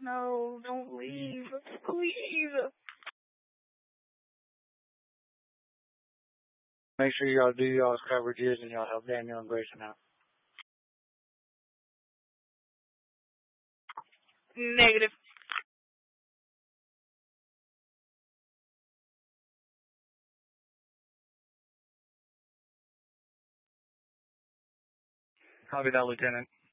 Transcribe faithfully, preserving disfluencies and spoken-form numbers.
No, don't leave. Please. Make sure y'all do y'all's coverages and y'all help Daniel and Grayson out. Negative. Copy that, Lieutenant.